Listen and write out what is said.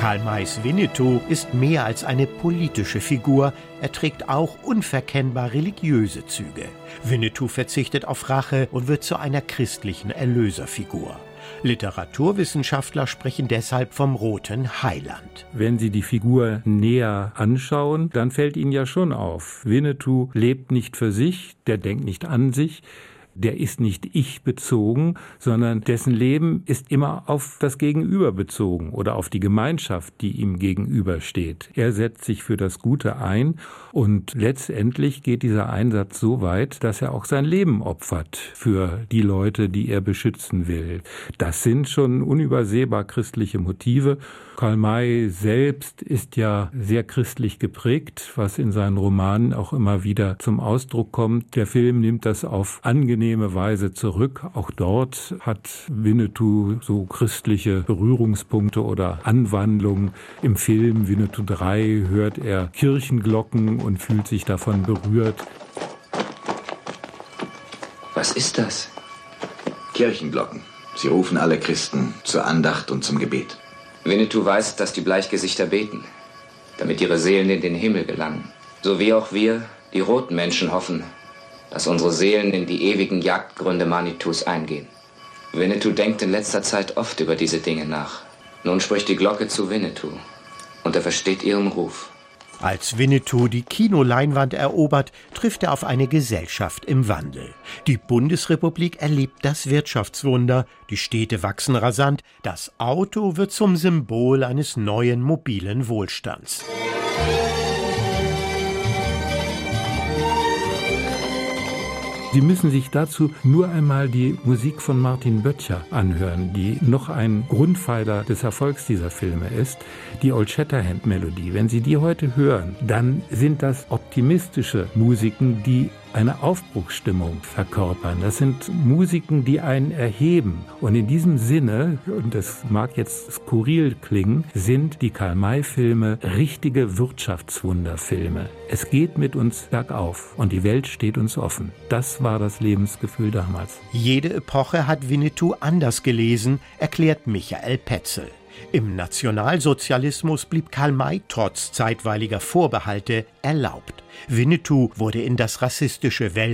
Karl Mays Winnetou ist mehr als eine politische Figur, er trägt auch unverkennbar religiöse Züge. Winnetou verzichtet auf Rache und wird zu einer christlichen Erlöserfigur. Literaturwissenschaftler sprechen deshalb vom roten Heiland. Wenn Sie die Figur näher anschauen, dann fällt Ihnen ja schon auf, Winnetou lebt nicht für sich, der denkt nicht an sich, der ist nicht ich-bezogen, sondern dessen Leben ist immer auf das Gegenüber bezogen oder auf die Gemeinschaft, die ihm gegenübersteht. Er setzt sich für das Gute ein und letztendlich geht dieser Einsatz so weit, dass er auch sein Leben opfert für die Leute, die er beschützen will. Das sind schon unübersehbar christliche Motive. Karl May selbst ist ja sehr christlich geprägt, was in seinen Romanen auch immer wieder zum Ausdruck kommt. Der Film nimmt das auf angenehme Weise zurück. Auch dort hat Winnetou so christliche Berührungspunkte oder Anwandlungen. Im Film Winnetou 3 hört er Kirchenglocken und fühlt sich davon berührt. Was ist das? Kirchenglocken. Sie rufen alle Christen zur Andacht und zum Gebet. Winnetou weiß, dass die Bleichgesichter beten, damit ihre Seelen in den Himmel gelangen. So wie auch wir, die roten Menschen, hoffen, dass unsere Seelen in die ewigen Jagdgründe Manitus eingehen. Winnetou denkt in letzter Zeit oft über diese Dinge nach. Nun spricht die Glocke zu Winnetou und er versteht ihren Ruf. Als Winnetou die Kinoleinwand erobert, trifft er auf eine Gesellschaft im Wandel. Die Bundesrepublik erlebt das Wirtschaftswunder, die Städte wachsen rasant, das Auto wird zum Symbol eines neuen mobilen Wohlstands. Sie müssen sich dazu nur einmal die Musik von Martin Böttcher anhören, die noch ein Grundpfeiler des Erfolgs dieser Filme ist, die Old Shatterhand-Melodie. Wenn Sie die heute hören, dann sind das optimistische Musiken, die eine Aufbruchsstimmung verkörpern. Das sind Musiken, die einen erheben. Und in diesem Sinne, und das mag jetzt skurril klingen, sind die Karl-May-Filme richtige Wirtschaftswunderfilme. Es geht mit uns bergauf und die Welt steht uns offen. Das war das Lebensgefühl damals. Jede Epoche hat Winnetou anders gelesen, erklärt Michael Petzel. Im Nationalsozialismus blieb Karl May trotz zeitweiliger Vorbehalte erlaubt. Winnetou wurde in das rassistische